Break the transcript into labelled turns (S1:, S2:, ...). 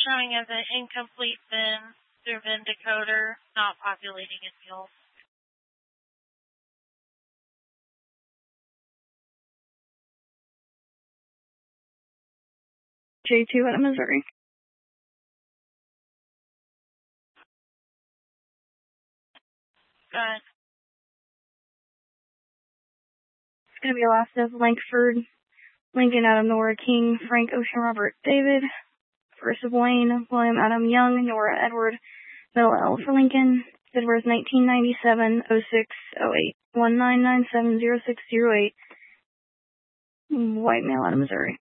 S1: showing as an incomplete VIN through VIN decoder, not populating in field.
S2: J2 out of Missouri.
S1: Good.
S2: It's going to be last of Lankford, Lincoln, Adam, Nora, King, Frank, Ocean, Robert, David. First of Wayne, William, Adam, Young, Nora, Edward, middle L for Lincoln. Date of birth 1997, 06, 08, 1997, 0608. White male out of Missouri.